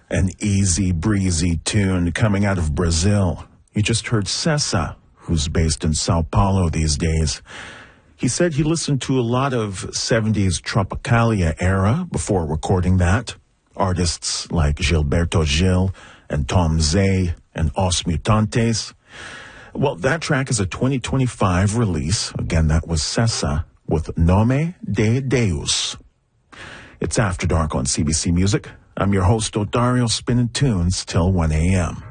An easy breezy tune coming out of Brazil. You just heard Cessa, who's based in Sao Paulo these days. He said he listened to a lot of 70s Tropicalia era before recording that. Artists like Gilberto Gil and Tom Zé and Os Mutantes. Well, that track is a 2025 release. Again, that was Cessa with Nome de Deus. It's After Dark on CBC Music. I'm your host, Odario, spinning tunes till 1 a.m.